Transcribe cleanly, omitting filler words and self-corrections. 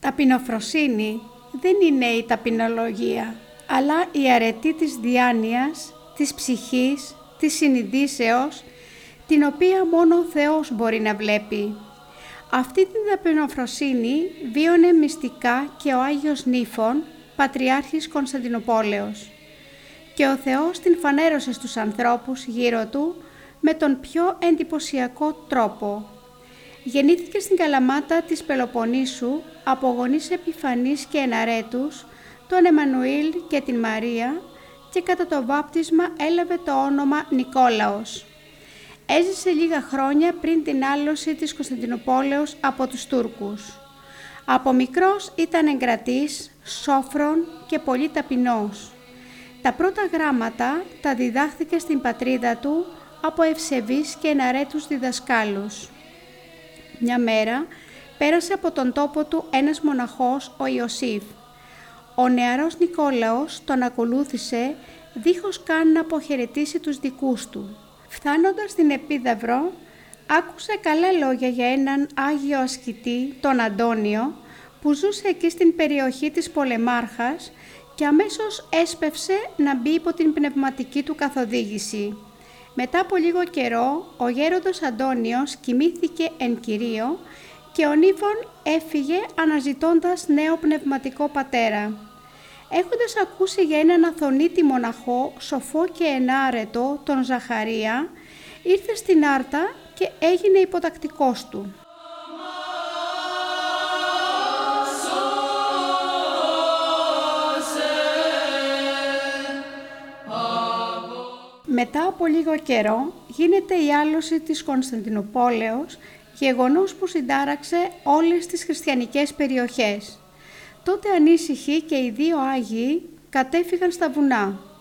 Ταπεινοφροσύνη δεν είναι η ταπεινολογία, αλλά η αρετή της διάνοιας, της ψυχής, της συνειδήσεως, την οποία μόνο ο Θεός μπορεί να βλέπει. Αυτή την ταπεινοφροσύνη βίωνε μυστικά και ο Άγιος Νύφων, Πατριάρχης Κωνσταντινουπόλεως. Και ο Θεός την φανέρωσε στους ανθρώπους γύρω του με τον πιο εντυπωσιακό τρόπο. Γεννήθηκε στην Καλαμάτα της Πελοποννήσου από γονείς επιφανείς και εναρέτους, τον Εμμανουήλ και την Μαρία, και κατά το βάπτισμα έλαβε το όνομα Νικόλαος. Έζησε λίγα χρόνια πριν την άλωση της Κωνσταντινουπόλεως από τους Τούρκους. Από μικρός ήταν εγκρατής, σόφρον και πολύ ταπεινός. Τα πρώτα γράμματα τα διδάχθηκε στην πατρίδα του από ευσεβείς και εναρέτους διδασκάλους. Μια μέρα πέρασε από τον τόπο του ένας μοναχός, ο Ιωσήφ. Ο νεαρός Νικόλαος τον ακολούθησε δίχως καν να αποχαιρετήσει τους δικούς του. Φτάνοντας στην Επίδαυρο, άκουσε καλά λόγια για έναν Άγιο ασκητή, τον Αντώνιο, που ζούσε εκεί στην περιοχή της Πολεμάρχας και αμέσως έσπευσε να μπει υπό την πνευματική του καθοδήγηση. Μετά από λίγο καιρό, ο γέροντος Αντώνιος κοιμήθηκε εν Κυρίω και ο Νύφων έφυγε αναζητώντας νέο πνευματικό πατέρα. Έχοντας ακούσει για έναν αθωνίτη μοναχό, σοφό και ενάρετο, τον Ζαχαρία, ήρθε στην Άρτα και έγινε υποτακτικός του. Μετά από λίγο καιρό γίνεται η άλωση της Κωνσταντινουπόλεως, γεγονός που συντάραξε όλες τις χριστιανικές περιοχές. Τότε ανήσυχοι και οι δύο Άγιοι κατέφυγαν στα βουνά.